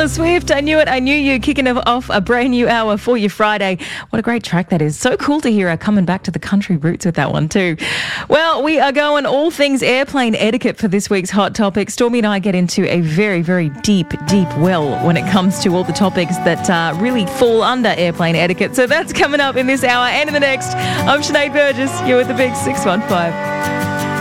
Taylor Swift, I Knew It, I Knew You, kicking off a brand new hour for your Friday. What a great track that is. So cool to hear her coming back to the country roots with that one too. Well, we are going all things airplane etiquette for this week's Hot Topic. Stormy and I get into a very, very deep well when it comes to all the topics that really fall under airplane etiquette. So that's coming up in this hour and in the next. I'm Sinead Burgess. You're with the Big 615.